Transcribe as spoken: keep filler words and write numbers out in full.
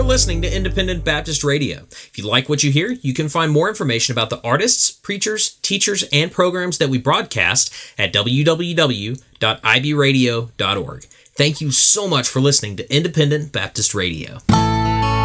You're listening to Independent Baptist Radio. If you like what you hear, you can find more information about the artists, preachers, teachers, and programs that we broadcast at w w w dot i b radio dot org. Thank you so much for listening to Independent Baptist Radio.